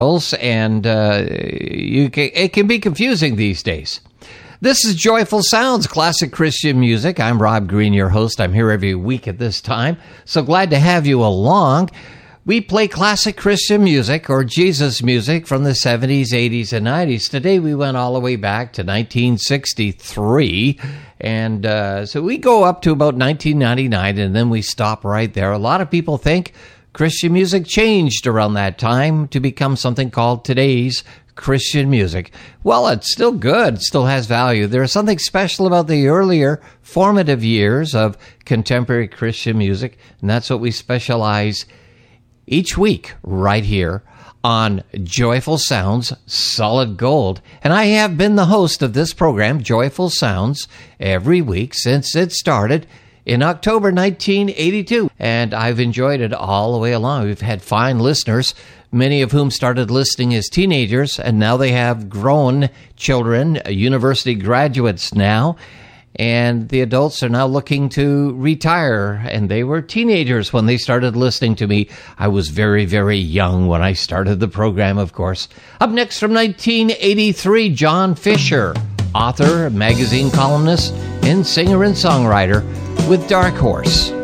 and it can be confusing these days. This is Joyful Sounds, classic Christian music. I'm Rob Green, your host. I'm here every week at this time, so glad to have you along. We play classic Christian music or Jesus music from the 70s, 80s, and 90s. Today we went all the way back to 1963, and so we go up to about 1999, and then we stop right there. A lot of people think Christian music changed around that time to become something called today's Christian music. Well, it's still good. It still has value. There's something special about the earlier formative years of contemporary Christian music, and that's what we specialize each week right here on Joyful Sounds Solid Gold. And I have been the host of this program, Joyful Sounds, every week since it started in October 1982, and I've enjoyed it all the way along. We've had fine listeners, many of whom started listening as teenagers, and now they have grown children, university graduates now, and the adults are now looking to retire, and they were teenagers when they started listening to me. I was very, very young when I started the program, of course. Up next from 1983, John Fisher, author, magazine columnist, and singer and songwriter with Dark Horse.